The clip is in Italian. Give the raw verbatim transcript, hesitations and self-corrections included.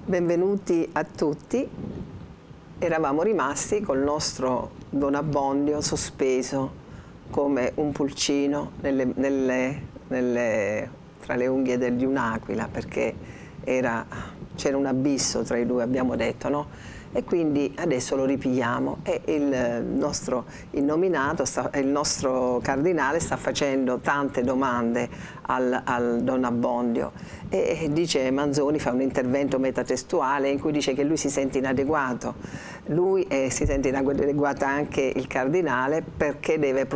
Benvenuti a tutti. Eravamo rimasti col nostro Don Abbondio sospeso come un pulcino nelle, nelle, nelle, tra le unghie di un'aquila, perché c'era un abisso tra i due, abbiamo detto, no? E quindi adesso lo ripigliamo e il nostro innominato, sta, il nostro cardinale sta facendo tante domande al, al Don Abbondio e dice, Manzoni fa un intervento metatestuale in cui dice che lui si sente inadeguato, lui eh, si sente inadeguato anche il cardinale perché deve